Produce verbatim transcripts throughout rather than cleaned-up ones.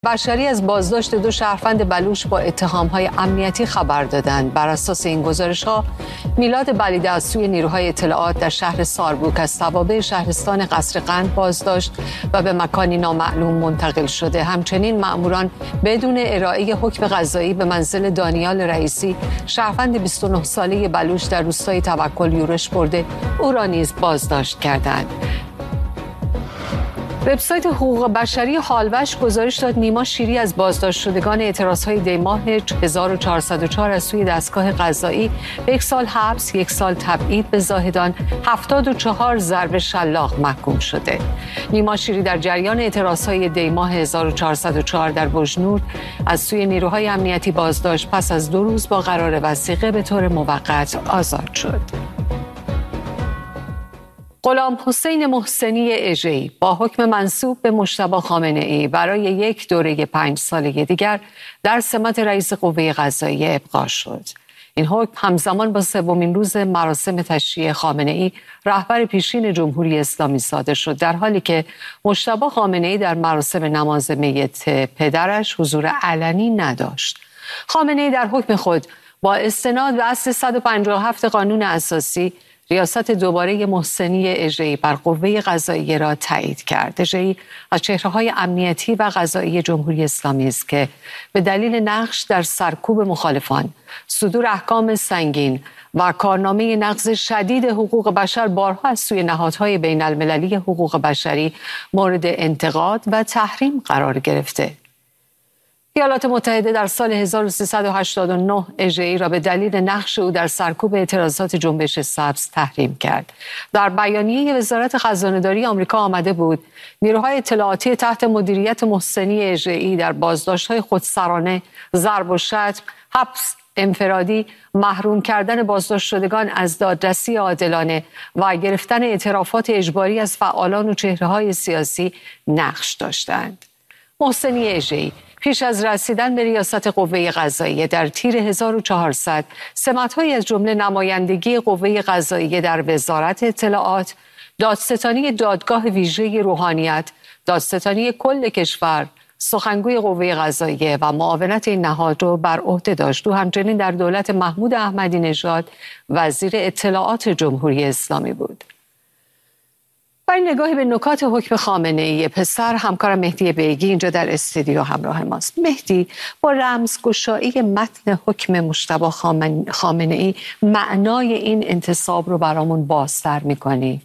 بشری از بازداشت دو شهروند بلوچ با اتهام‌های امنیتی خبر دادند. بر اساس این گزارش‌ها میلاد بلیده از سوی نیروهای اطلاعات در شهر ساربوک از توابع شهرستان قصر قند بازداشت و به مکانی نامعلوم منتقل شده. همچنین مأموران بدون ارائه حکم قضایی به منزل دانیال رئیسی شهروند بیست و نه ساله بلوچ در روستای توکل یورش برده او را نیز بازداشت کردند. وبسایت حقوق بشری هالوش گزارش داد نیما شیری از بازداشت شدگان اعتراضهای دی‌ماه هزار و چهارصد و چهار از سوی دستگاه قضایی به یک سال حبس، یک سال تبعید به زاهدان، هفتاد و چهار ضرب شلاق محکوم شده. نیما شیری در جریان اعتراضهای دی‌ماه هزار و چهارصد و چهار در بوجنور از سوی نیروهای امنیتی بازداشت پس از دو روز با قرار وثیقه به طور موقت آزاد شد. غلام حسین محسنی اژه‌ای با حکم منسوب به مجتبی خامنه‌ای برای یک دوره پنج ساله دیگر در سمت رئیس قوه قضاییه ابقا شد. این حکم همزمان با سومین روز مراسم تشییع خامنه‌ای رهبر پیشین جمهوری اسلامی صادر شد، در حالی که مجتبی خامنه‌ای در مراسم نماز میت پدرش حضور علنی نداشت. خامنه‌ای در حکم خود با استناد به اصل صد و پنجاه و هفت قانون اساسی ریاست دوباره محسنی اژه‌ای بر قوه قضاییه را تایید کرد. اژه‌ای از چهره‌های امنیتی و قضایی جمهوری اسلامی است که به دلیل نقش در سرکوب مخالفان، صدور احکام سنگین و کارنامه نقض شدید حقوق بشر بارها از سوی نهادهای بین المللی حقوق بشری مورد انتقاد و تحریم قرار گرفته. ایالات متحده در سال هزار و سیصد و هشتاد و نه اژه‌ای را به دلیل نقش او در سرکوب اعتراضات جنبش سبز تحریم کرد. در بیانیه وزارت خزانه‌داری آمریکا آمده بود نیروهای اطلاعاتی تحت مدیریت محسنی اژه‌ای در بازداشت‌های خودسرانه، ضرب و شتم، حبس انفرادی، محروم کردن بازداشت شدگان از دادرسی عادلانه و گرفتن اعترافات اجباری از فعالان و چهره‌های سیاسی نقش داشتند. محسنی اژه‌ای پیش از رسیدن به ریاست قوه قضاییه در تیر هزار و چهارصد سمت‌هایی از جمله نمایندگی قوه قضاییه در وزارت اطلاعات، دادستانی دادگاه ویژه روحانیت، دادستانی کل کشور، سخنگوی قوه قضاییه و معاونت این نهاد را بر عهده داشت. او همچنین در دولت محمود احمدی نژاد وزیر اطلاعات جمهوری اسلامی بود. برای نگاهی به نکات حکم خامنه‌ای پسر، همکارم مهدی بیگی اینجا در استودیو همراه ماست. مهدی، با رمزگشایی متن حکم مجتبی خامنه‌ای معنای این انتصاب رو برامون بازتر می‌کنی؟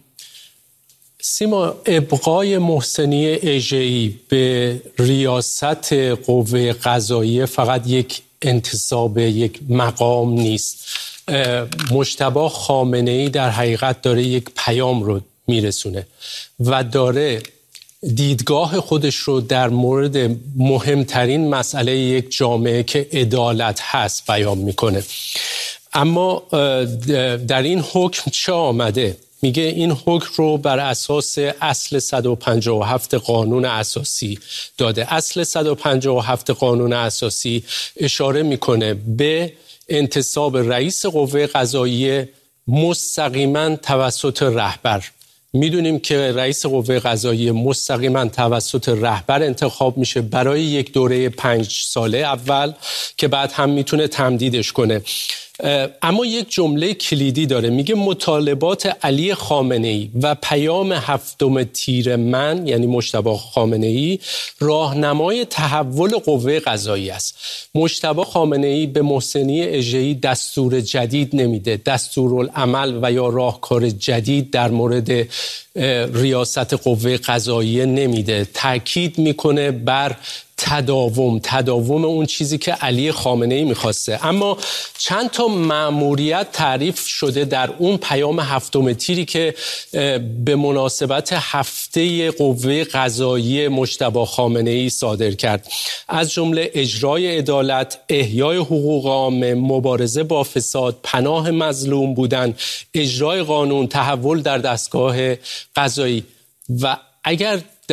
سیما، ابقای محسنی اژه‌ای به ریاست قوه قضاییه فقط یک انتصاب، یک مقام نیست. مجتبی خامنه‌ای در حقیقت داره یک پیام رو میرسونه و داره دیدگاه خودش رو در مورد مهمترین مسئله یک جامعه که عدالت هست بیان میکنه. اما در این حکم چه آمده؟ میگه این حکم رو بر اساس اصل صد و پنجاه و هفت قانون اساسی داده. اصل صد و پنجاه و هفت قانون اساسی اشاره میکنه به انتصاب رئیس قوه قضاییه مستقیما توسط رهبر. میدونیم که رئیس قوه قضاییه مستقیما توسط رهبر انتخاب میشه برای یک دوره پنج ساله اول که بعد هم میتونه تمدیدش کنه. اما یک جمله کلیدی داره، میگه مطالبات علی خامنه‌ای و پیام هفتم تیر من، یعنی مجتبی خامنه‌ای، راهنمای تحول قوه قضاییه است. مجتبی خامنه‌ای به محسنی اژه‌ای دستور جدید نمیده، دستورالعمل و یا راهکار جدید در مورد ریاست قوه قضاییه نمیده. تاکید میکنه بر تداوم تداوم اون چیزی که علی خامنه‌ای میخواسته. اما چند تا مأموریت تعریف شده در اون پیام هفتم تیری که به مناسبت هفته قوه قضاییه مجتبی خامنه‌ای صادر کرد، از جمله اجرای عدالت، احیای حقوق عامه، مبارزه با فساد، پناه مظلوم بودن، اجرای قانون، تحول در دستگاه قضایی. و اگر در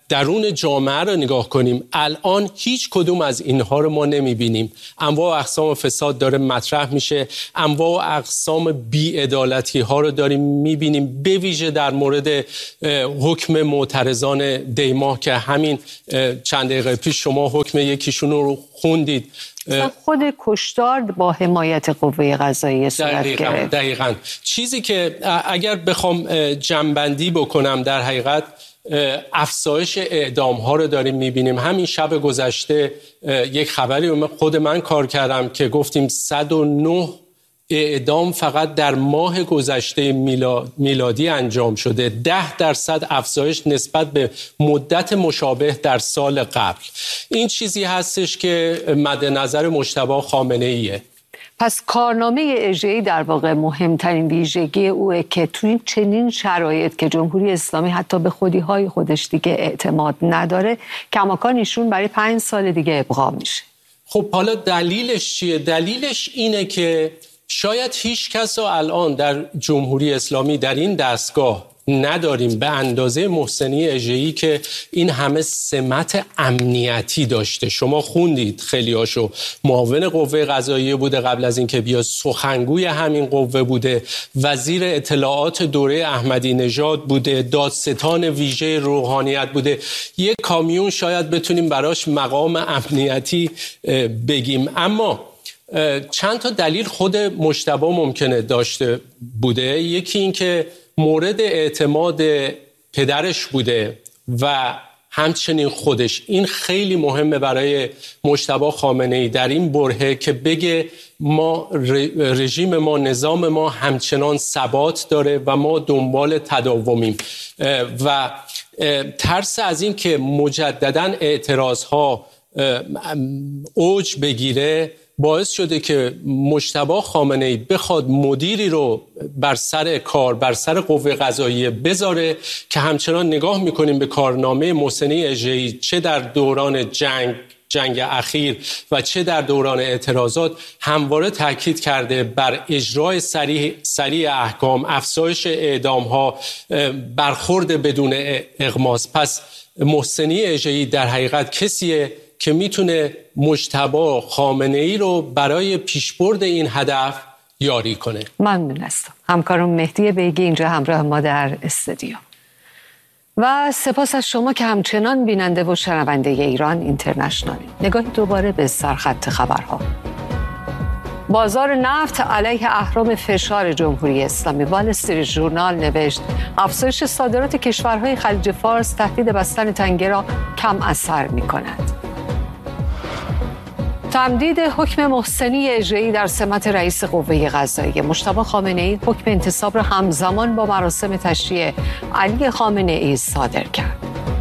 درون جامعه رو نگاه کنیم، الان هیچ کدوم از اینها رو ما نمیبینیم. انواع و اقسام فساد داره مطرح میشه، انواع و اقسام بی‌عدالتی ها رو داریم میبینیم، به ویژه در مورد حکم معترضان دیماه که همین چند دقیقه پیش شما حکم یکیشون رو خوندید. خود کشتار با حمایت قوه قضاییه صورت گرفت. دقیقاً چیزی که اگر بخوام جمع‌بندی بکنم، در حقیقت افزایش اعدام ها رو داریم میبینیم. همین شب گذشته یک خبری خود من کار کردم که گفتیم صد و نه اعدام فقط در ماه گذشته میلادی انجام شده، ده درصد افزایش نسبت به مدت مشابه در سال قبل. این چیزی هستش که مد نظر مجتبی خامنه ایه. پس کارنامه اژه‌ای در واقع مهمترین ویژگی اوه که توی چنین شرایط که جمهوری اسلامی حتی به خودی‌های خودش دیگه اعتماد نداره، کماکان ایشون برای پنج سال دیگه ابقا میشه. خب حالا دلیلش چیه؟ دلیلش اینه که شاید هیچ کس رو الان در جمهوری اسلامی در این دستگاه نداریم به اندازه محسنی اژه‌ای که این همه سمت امنیتی داشته. شما خوندید خیلیاشو، معاون قوه قضاییه بوده قبل از اینکه بیاد، سخنگوی همین قوه بوده، وزیر اطلاعات دوره احمدی نژاد بوده، دادستان ویژه روحانیت بوده. یک کامیون شاید بتونیم براش مقام امنیتی بگیم. اما چند تا دلیل خود مجتبی ممکنه داشته بوده. یکی این که مورد اعتماد پدرش بوده و همچنین خودش. این خیلی مهمه برای مجتبی خامنه‌ای در این برهه که بگه ما رژیم ما، نظام ما همچنان ثبات داره و ما دنبال تداومیم و ترس از این که مجدداً اعتراضها اوج بگیره باعث شده که مجتبی خامنه‌ای بخواد مدیری رو بر سر کار، بر سر قوه قضاییه بذاره که همچنان نگاه میکنیم به کارنامه محسنی اژه‌ای، چه در دوران جنگ جنگ اخیر و چه در دوران اعتراضات، همواره تاکید کرده بر اجرای سریع سریع احکام، افزایش اعدام‌ها، برخورد بدون اغماس. پس محسنی اژه‌ای در حقیقت کسیه که میتونه مجتبی خامنه‌ای رو برای پیشبرد این هدف یاری کنه. ممنون هستم. همکارم مهدی بیگی اینجا همراه ما در استودیو. و سپاس از شما که همچنان بیننده و شنونده ایران اینترنشنال. نگاهی دوباره به سرخط خبرها. بازار نفت علیه اهرم فشار جمهوری اسلامی. وال استریت ژورنال نوشت افزایش صادرات کشورهای خلیج فارس تهدید بستن تنگه را کم اثر می‌کند. تمدید حکم محسنی اژه‌ای در سمت رئیس قوه قضاییه. مجتبی خامنه‌ای حکم انتصاب را همزمان با مراسم تشییع علی خامنه‌ای صادر کرد.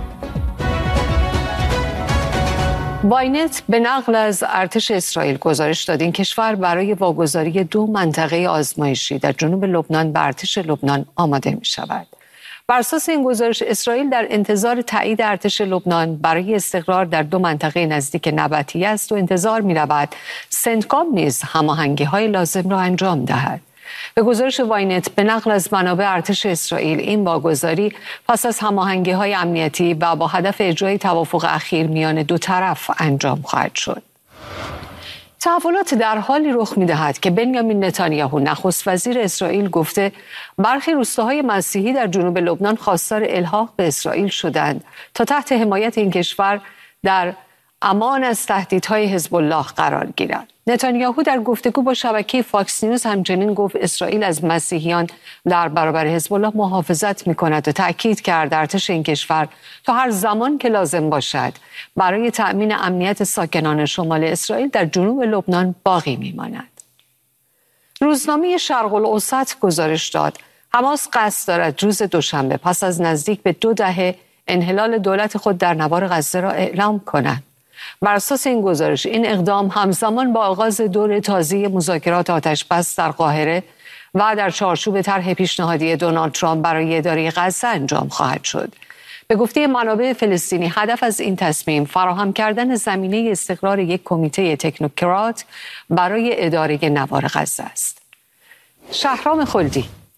واینت به نقل از ارتش اسرائیل گزارش داد این کشور برای واگذاری دو منطقه آزمایشی در جنوب لبنان به ارتش لبنان آماده می شود. بر اساس این گزارش اسرائیل در انتظار تایید ارتش لبنان برای استقرار در دو منطقه نزدیک نبطیه است و انتظار می رود سنتکام نیز هماهنگی‌های لازم را انجام دهد. به گزارش واینت به نقل از منابع ارتش اسرائیل این واگذاری پس از هماهنگی‌های امنیتی و با هدف اجرای توافق اخیر میان دو طرف انجام خواهد شد. تحولات در حالی رخ می‌دهد که بنیامین نتانیاهو نخست وزیر اسرائیل گفته برخی روستاهای مسیحی در جنوب لبنان خواستار الحاق به اسرائیل شدند تا تحت حمایت این کشور در امان از تهدیدهای حزب الله قرار گیرد. نتانیاهو در گفتگو با شبکه فاکس نیوز همچنین گفت اسرائیل از مسیحیان در برابر حزب الله محافظت می‌کند و تأکید کرد ارتش این کشور تا هر زمان که لازم باشد برای تأمین امنیت ساکنان شمال اسرائیل در جنوب لبنان باقی می‌ماند. روزنامه شرق الاوسط گزارش داد حماس قصد دارد روز دوشنبه پس از نزدیک به دو دهه انحلال دولت خود در نوار غزه را اعلام کند. بر اساس این گزارش این اقدام همزمان با آغاز دور تازه مذاکرات آتش‌بس در قاهره و در چارچوب طرح پیشنهادی دونالد ترامپ برای اداره غزه انجام خواهد شد. به گفته منابع فلسطینی هدف از این تصمیم فراهم کردن زمینه استقرار یک کمیته تکنوکرات برای اداره نوار غزه است. شهرام خلدی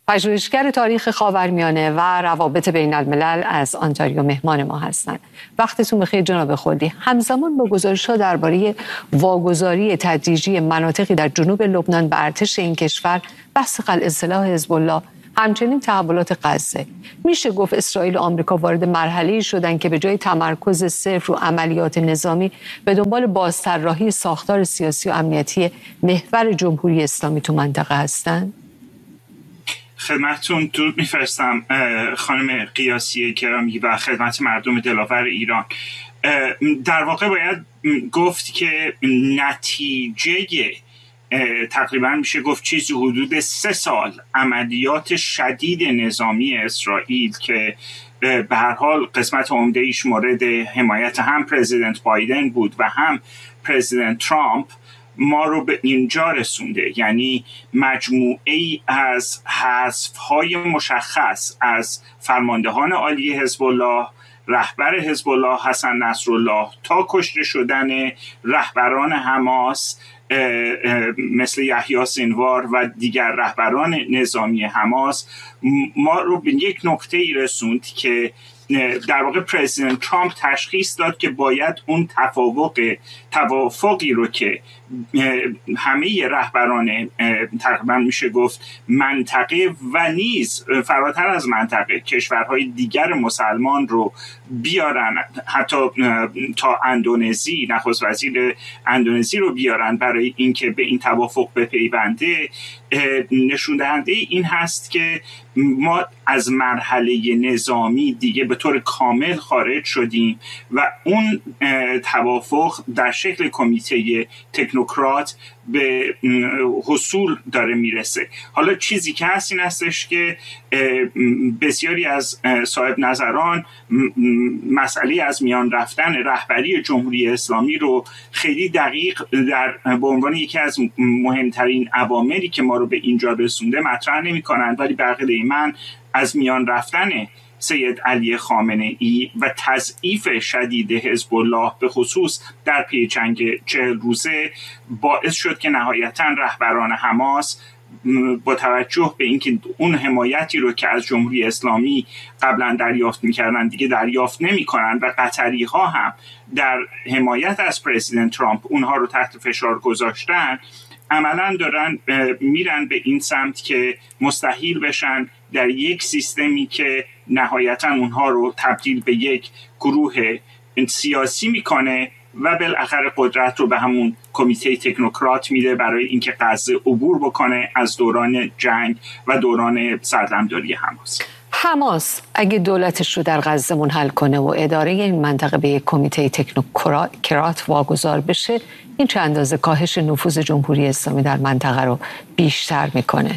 پژوهشگر تاریخ خاورمیانه و روابط بین الملل از آنتاریو مهمان ما هستند. وقتتون بخیر جناب خلدی. همزمان با گزارش‌ها درباره واگذاری تدریجی مناطقی در جنوب لبنان به ارتش این کشور، بحث قلع سلاح حزب الله، همچنین تحولات غزه، میشه گفت اسرائیل و آمریکا وارد مرحله‌ای شدن که به جای تمرکز صرف رو عملیات نظامی به دنبال بازطراحی ساختار سیاسی و امنیتی محور جمهوری اسلامی تو منطقه هستن؟ خدمتتون درود میفرستم خانم قیاسی گرامی و خدمت مردم دلاور ایران. در واقع باید گفت که نتیجه تقریبا میشه گفت چیزی حدود سه سال عملیات شدید نظامی اسرائیل که به هر حال قسمت عمده ایش مورد حمایت هم پرزیدنت بایدن بود و هم پرزیدنت ترامپ ما رو به اینجا رسونده. یعنی مجموعه ای از حذف‌های مشخص از فرماندهان عالی حزب الله، رهبر حزب الله حسن نصرالله، تا کشته شدن رهبران حماس مثل یحیی سینوار و دیگر رهبران نظامی حماس، ما رو به یک نقطه ای رسوند که در واقع پرزیدنت ترامپ تشخیص داد که باید اون تفاوق توافقی رو که همه رهبران تقریبا میشه گفت منطقه و نیز فراتر از منطقه کشورهای دیگر مسلمان رو بیارن، حتی تا اندونزی، نخست وزیر اندونزی رو بیارن برای اینکه به این توافق بپیونده، نشون دهنده این هست که ما از مرحله نظامی دیگه به طور کامل خارج شدیم و اون توافق در شکل کمیته تکنوکرات به حصول داره میرسه. حالا چیزی که هست این هستش که بسیاری از صاحب نظران مسئله از میان رفتن رهبری جمهوری اسلامی رو خیلی دقیق در به عنوان یکی از مهمترین عواملی که ما رو به اینجا رسونده مطرح نمی کنند، ولی به عقیده من از میان رفتن سید علی خامنه ای و تضعیف شدید حزب الله به خصوص در پی جنگ چهل روزه باعث شد که نهایتاً رهبران حماس با توجه به اینکه اون حمایتی رو که از جمهوری اسلامی قبلا دریافت می‌کردن دیگه دریافت نمی‌کنن و قطری‌ها هم در حمایت از پرزیدنت ترامپ اونها رو تحت فشار گذاشتن، عملاً دارن میرن به این سمت که مستحیل بشن در یک سیستمی که نهایتاً اونها رو تبدیل به یک گروه سیاسی میکنه و بالاخره قدرت رو به همون کمیته تکنوکرات میده برای اینکه غزه عبور بکنه از دوران جنگ و دوران سردمداری حماس. حماس اگه دولتش رو در غزه منحل کنه و اداره این منطقه به یک کمیته تکنوکرات واگذار بشه، این چه اندازه کاهش نفوذ جمهوری اسلامی در منطقه رو بیشتر میکنه؟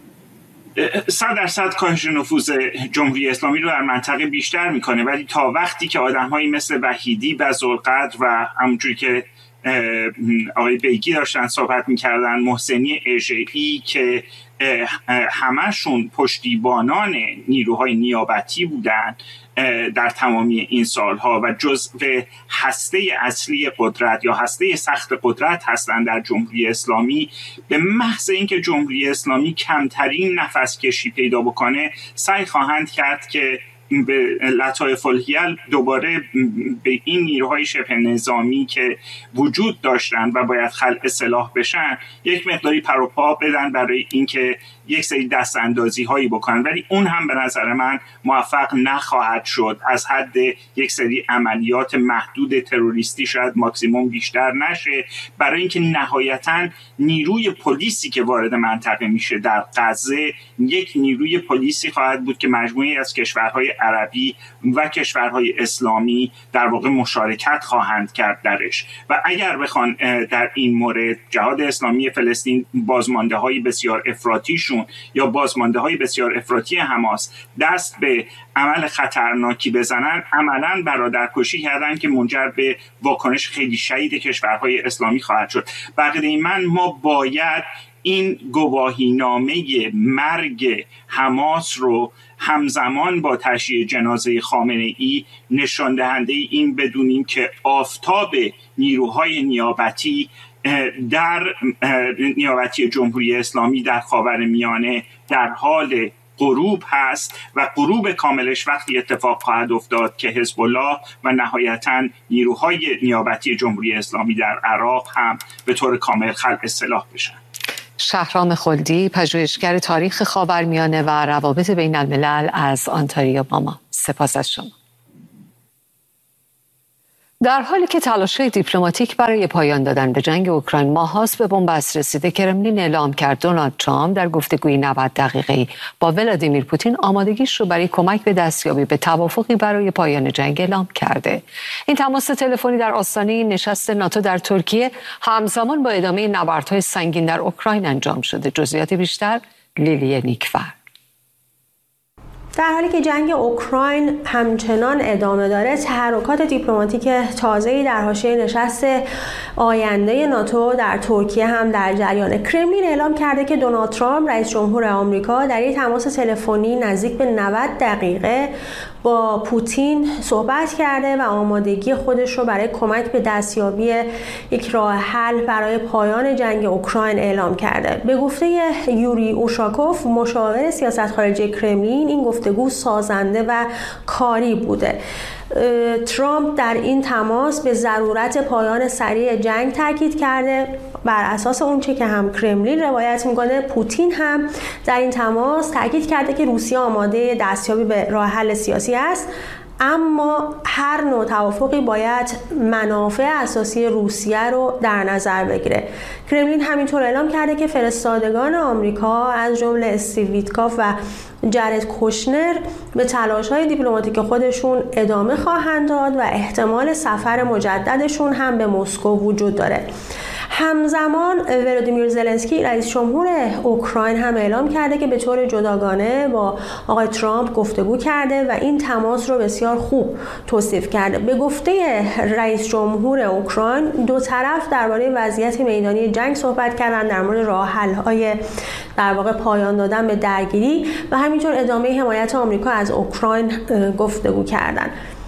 صد درصد کاهش نفوذ جمهوری اسلامی رو در منطقه بیشتر میکنه، ولی تا وقتی که آدم‌هایی مثل وحیدی و ذوالقدر و همونجوری که آقای بیگی داشتن صحبت میکردن، محسنی اژه‌ای که همشون پشتیبانان نیروهای نیابتی بودن در تمامی این سالها و جزو هسته اصلی قدرت یا هسته سخت قدرت هستند در جمهوری اسلامی، به محض اینکه جمهوری اسلامی کمترین نفس کشی پیدا بکنه سعی خواهند کرد که به لطایف الحیل دوباره به این نیروهای شبه نظامی که وجود داشتن و باید خلع سلاح بشن یک مقداری پروپا بدن برای اینکه یک سری دست اندازی هایی بکنن، ولی اون هم به نظر من موفق نخواهد شد. از حد یک سری عملیات محدود تروریستی شاید ماکسیموم بیشتر نشه، برای اینکه نهایتاً نیروی پلیسی که وارد منطقه میشه در غزه یک نیروی پلیسی خواهد بود که مجموعی از کشورهای عربی و کشورهای اسلامی در واقع مشارکت خواهند کرد درش و اگر بخوان در این مورد جهاد اسلامی فلسطین بازمانده های بسیار افراطیشون یا بازمانده های بسیار افراطی حماس دست به عمل خطرناکی بزنن، عملاً برادرکشی کردن که منجر به واکنش خیلی شدید کشورهای اسلامی خواهد شد. بقیه من ما باید این گواهینامه مرگ حماس رو همزمان با تشییع جنازه خامنه ای نشان دهنده این بدونیم که آفتاب نیروهای نیابتی در نیابتی جمهوری اسلامی در خاورمیانه در حال غروب هست و غروب کاملش وقتی اتفاق خواهد افتاد که حزب الله و نهایتاً نیروهای نیابتی جمهوری اسلامی در عراق هم به طور کامل خلع سلاح بشن. شهرام خلدی، پژوهشگر تاریخ خاورمیانه و روابط بین الملل از آنتاریو با ما. سپاس از شما. در حالی که تلاش‌های دیپلماتیک برای پایان دادن به جنگ اوکراین ماهاست به بنبست رسیده، کرملین اعلام کرد دونالد ترامپ در گفتگوی نود دقیقه‌ای با ولادیمیر پوتین آمادگیش رو برای کمک به دستیابی به توافقی برای پایان جنگ اعلام کرده. این تماس تلفنی در آستانه نشست ناتو در ترکیه همزمان با ادامه نبردهای سنگین در اوکراین انجام شده. جزئیات بیشتر لیلی نیکفر. در حالی که جنگ اوکراین همچنان ادامه داره، تحرکات دیپلماتیک تازه‌ای در حاشیه نشست آینده ناتو در ترکیه هم در جریانه. کرملین اعلام کرده که دونالد ترامپ رئیس جمهور آمریکا در یک تماس تلفنی نزدیک به نود دقیقه با پوتین صحبت کرده و آمادگی خودش رو برای کمک به دستیابی یک راه حل برای پایان جنگ اوکراین اعلام کرده. به گفته یوری اوشاکوف، مشاور سیاست خارجی کرملین، این گفتگو سازنده و کاری بوده. ترامپ در این تماس به ضرورت پایان سریع جنگ تاکید کرده. بر اساس اونچه که هم کرملین روایت میکنه، پوتین هم در این تماس تاکید کرده که روسیه آماده دستیابی به راه حل سیاسی است، اما هر نوع توافقی باید منافع اساسی روسیه رو در نظر بگیره. کرملین همینطور اعلام کرده که فرستادگان آمریکا از جمله استیو ویتکاف و جرد کوشنر به تلاش‌های دیپلماتیک خودشون ادامه خواهند داد و احتمال سفر مجددشون هم به مسکو وجود داره. همزمان ولادیمیر زلنسکی رئیس جمهور اوکراین هم اعلام کرده که به طور جداگانه با آقای ترامپ گفتگو کرده و این تماس رو بسیار خوب توصیف کرده. به گفته رئیس جمهور اوکراین، دو طرف درباره وضعیت میدانی جنگ صحبت کردن، در مورد راه حل‌های در واقع پایان دادن به درگیری و همینطور ادامه حمایت آمریکا از اوکراین گفتگو کردن.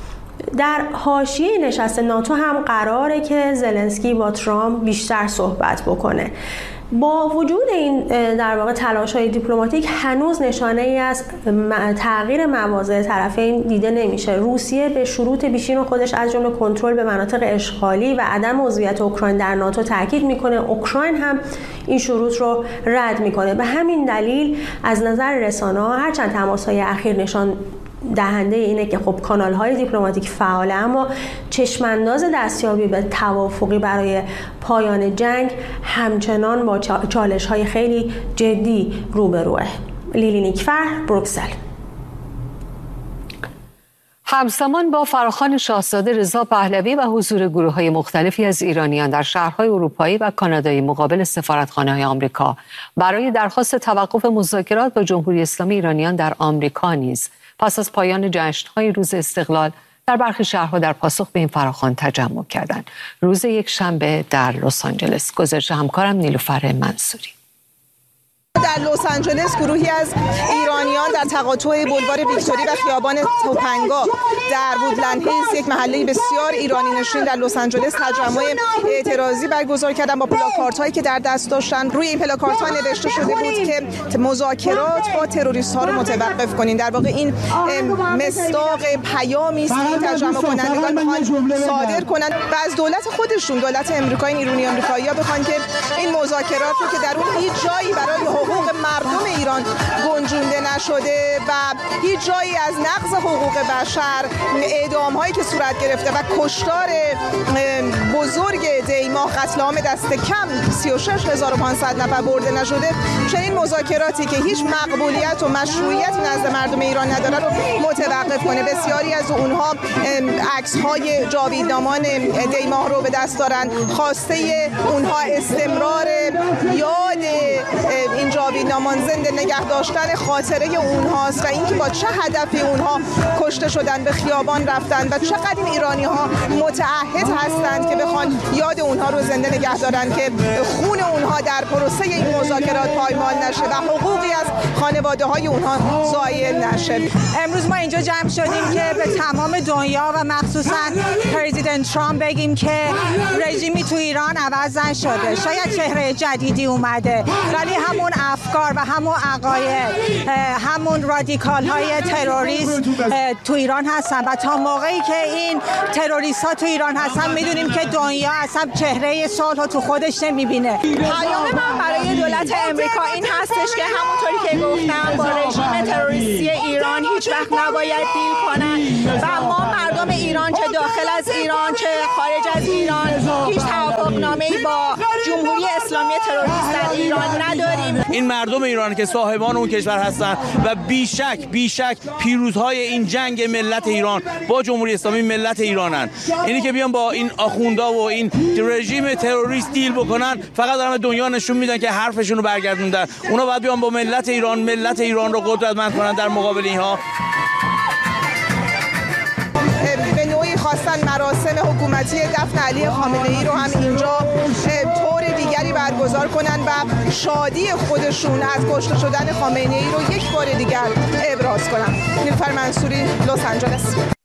در حاشیه نشست ناتو هم قراره که زلنسکی با ترامپ بیشتر صحبت بکنه. با وجود این در واقع تلاش‌های دیپلماتیک، هنوز نشانه‌ای از تغییر مواضع طرفین دیده نمیشه. روسیه به شروط پیشین خودش از جمله کنترل به مناطق اشغالی و عدم عضویت اوکراین در ناتو تاکید میکنه. اوکراین هم این شروط رو رد میکنه. به همین دلیل از نظر رسانه‌ها هرچند تماس‌های اخیر نشان دهنده اینه که خب کانال‌های دیپلماتیک فعاله، اما چشمانداز دستیابی به توافقی برای پایان جنگ همچنان با چالش‌های خیلی جدی روبروه. لیلی نیکفر، بروکسل. همزمان با فراخوان شاهزاده رضا پهلوی و حضور گروه‌های مختلفی از ایرانیان در شهرهای اروپایی و کانادایی مقابل سفارتخانه‌های آمریکا برای درخواست توقف مذاکرات با جمهوری اسلامی، ایرانیان در آمریکا نیز پس از پایان جشن‌های روز استقلال در برخی شهرها در پاسخ به این فراخوان تجمع کردند. روز یک شنبه در لس آنجلس. گزارش همکارم نیلوفر منصوری. در لس آنجلس گروهی از ایرانیان در تقاطع بولوار ویکتوری و خیابان توپنگا در وودلند هیلز، یک محله بسیار ایرانی نشین در لس آنجلس، تجمع اعتراضی برگزار کردن با پلاکاردهایی که در دست داشتن. روی این پلاکاردها نوشته شده بود که مذاکرات با تروریست ها رو متوقف کنین. در واقع این مصداق پیامی است که تجمع کنندگان میخوان صادر کنند و از دولت خودشون، دولت امریکایی، ایرانی آمریکایی‌ها بخوان که این مذاکرات رو که در اون هیچ جایی برای حقوق مردم ایران گنجونده نشده و هیچ جایی از نقض حقوق بشر، اعدام‌هایی که صورت گرفته و کشتار بزرگ دیماه، قتل عام دست کم سی و شش هزار و پانصد نفر برده نشده، چنین مذاکراتی که هیچ مقبولیت و مشروعیت نزد مردم ایران نداره رو متوقف کنه. بسیاری از اونها عکس‌های جاویدنامان دیماه رو به دست دارن. خواسته اونها استمرار یاد این جاویدنامان، زنده نگه داشتن خاطره اونهاست و اینکه با چه هدفی اونها کشته شدن، به خیابان رفتن و چقدر این ایرانی ها متعهد هستند که بخوان یاد اونها رو زنده نگه دارن، که خون اونها در پروسه این مذاکرات پایمال نشه و حقوقی از خانواده های اونها زایل نشه. امروز ما اینجا جمع شدیم که به تمام دنیا و مخصوصا پرزیدنت ترامپ بگیم که رژیمی تو ایران عوض نشده. شاید چهره جدیدی اومده، ولی همون افکار افکار و همون عقاید، همون رادیکال های تروریست تو ایران هستن و تا موقعی که این تروریست ها تو ایران هستن میدونیم که دنیا اصلا چهره صلح رو تو خودش نمیبینه. پیام من برای دولت امریکا این هستش که همونطوری که گفتم با رژیم تروریستی ایران هیچ وقت نباید دیل کنن و ما مردم ایران چه داخل از ایران چه خارج از ایران هیچ توافقنامه‌ای با جمهوری اسلامی تروریست در ایران نداریم. این مردم ایران که صاحبان اون کشور هستن و بیشک بیشک پیروزهای این جنگ ملت ایران با جمهوری اسلامی ملت ایرانن. اینی که بیان با این آخوندا و این رژیم تروریست دیل بکنن فقط دارن دنیا نشون میدن که حرفشون رو برگردوندن. اونا باید بیان با ملت ایران ملت ایران رو قدرتمند کنن در مقابل اینها. به نوعی خواستن مراسم حکومتی دفن علی خامنه ای رو هم اینجا طور دیگری برگزار کنن و شادی خودشون از کشته شدن خامنه ای رو یک بار دیگر ابراز کنن. نیلوفر منصوری، لس آنجلس.